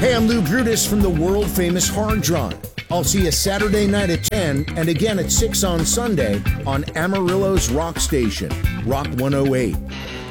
Hey, I'm Lou Brutus from the world-famous Hard Drive. I'll see you Saturday night at 10 and again at 6 on Sunday on Amarillo's Rock Station, Rock 108.